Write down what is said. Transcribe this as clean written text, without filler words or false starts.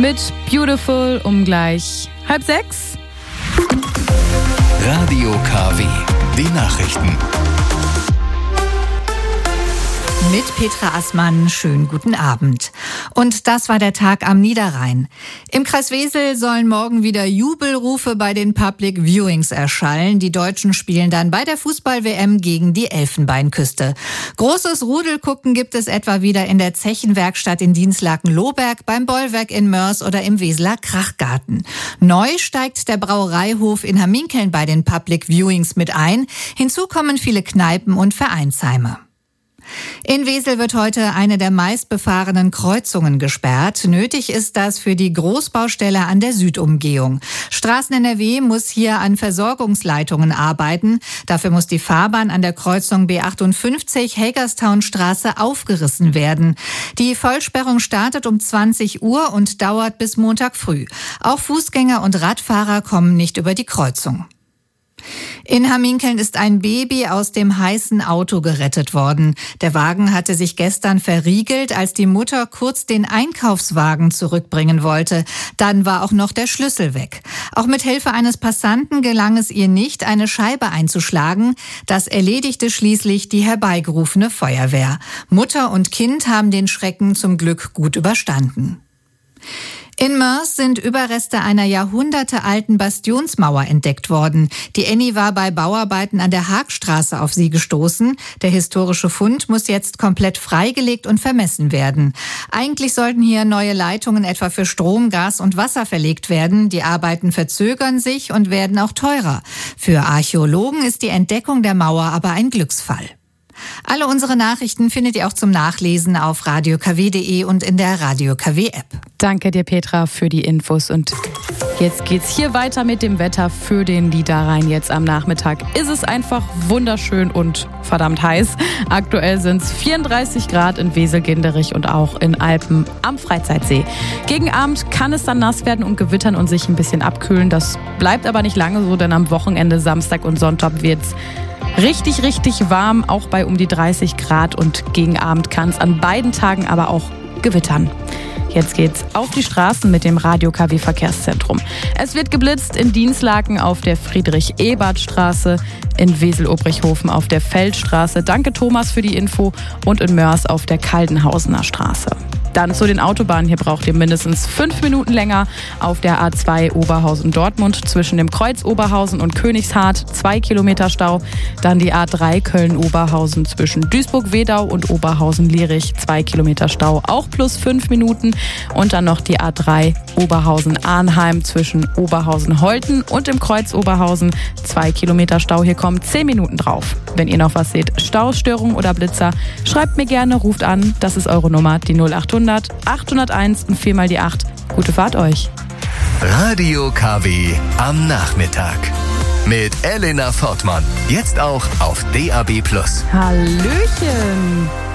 mit Beautiful um gleich 5:30. Radio KW, die Nachrichten. Mit Petra Assmann, schönen guten Abend. Und das war der Tag am Niederrhein. Im Kreis Wesel sollen morgen wieder Jubelrufe bei den Public Viewings erschallen. Die Deutschen spielen dann bei der Fußball-WM gegen die Elfenbeinküste. Großes Rudelgucken gibt es etwa wieder in der Zechenwerkstatt in Dinslaken-Lohberg, beim Bollwerk in Mörs oder im Weseler Krachgarten. Neu steigt der Brauereihof in Hamminkeln bei den Public Viewings mit ein. Hinzu kommen viele Kneipen und Vereinsheime. In Wesel wird heute eine der meistbefahrenen Kreuzungen gesperrt. Nötig ist das für die Großbaustelle an der Südumgehung. Straßen.NRW muss hier an Versorgungsleitungen arbeiten. Dafür muss die Fahrbahn an der Kreuzung B58 Hagerstownstraße aufgerissen werden. Die Vollsperrung startet um 20 Uhr und dauert bis Montag früh. Auch Fußgänger und Radfahrer kommen nicht über die Kreuzung. In Hamminkeln ist ein Baby aus dem heißen Auto gerettet worden. Der Wagen hatte sich gestern verriegelt, als die Mutter kurz den Einkaufswagen zurückbringen wollte. Dann war auch noch der Schlüssel weg. Auch mit Hilfe eines Passanten gelang es ihr nicht, eine Scheibe einzuschlagen. Das erledigte schließlich die herbeigerufene Feuerwehr. Mutter und Kind haben den Schrecken zum Glück gut überstanden. In Mörs sind Überreste einer jahrhundertealten Bastionsmauer entdeckt worden. Die Enni war bei Bauarbeiten an der Haagstraße auf sie gestoßen. Der historische Fund muss jetzt komplett freigelegt und vermessen werden. Eigentlich sollten hier neue Leitungen etwa für Strom, Gas und Wasser verlegt werden. Die Arbeiten verzögern sich und werden auch teurer. Für Archäologen ist die Entdeckung der Mauer aber ein Glücksfall. Alle unsere Nachrichten findet ihr auch zum Nachlesen auf radiokw.de und in der Radio KW App. Danke dir, Petra, für die Infos. Und jetzt geht's hier weiter mit dem Wetter für den Niederrhein. Jetzt am Nachmittag ist es einfach wunderschön und verdammt heiß. Aktuell sind es 34 Grad in Wesel-Ginderich und auch in Alpen am Freizeitsee. Gegen Abend kann es dann nass werden und gewittern und sich ein bisschen abkühlen. Das bleibt aber nicht lange so, denn am Wochenende, Samstag und Sonntag wird's richtig, richtig warm, auch bei um die 30 Grad. Und gegen Abend kann es an beiden Tagen aber auch gewittern. Jetzt geht's auf die Straßen mit dem Radio KW Verkehrszentrum. Es wird geblitzt in Dinslaken auf der Friedrich-Ebert-Straße, in Wesel-Obrichhofen auf der Feldstraße. Danke Thomas für die Info. Und in Mörs auf der Kaldenhausener Straße. Dann zu den Autobahnen. Hier braucht ihr mindestens 5 Minuten länger. Auf der A2 Oberhausen-Dortmund zwischen dem Kreuz Oberhausen und Königshardt 2 Kilometer Stau. Dann die A3 Köln-Oberhausen zwischen Duisburg-Wedau und Oberhausen-Lierich 2 Kilometer Stau, auch plus 5 Minuten. Und dann noch die A3 Oberhausen-Arnheim zwischen Oberhausen-Holten und dem Kreuz Oberhausen 2 Kilometer Stau. Hier kommen 10 Minuten drauf. Wenn ihr noch was seht, Staustörungen oder Blitzer, schreibt mir gerne, ruft an. Das ist eure Nummer, die 0800 801 und 4 mal die 8. Gute Fahrt euch. Radio KW am Nachmittag. Mit Elena Fortmann. Jetzt auch auf DAB+. Hallöchen.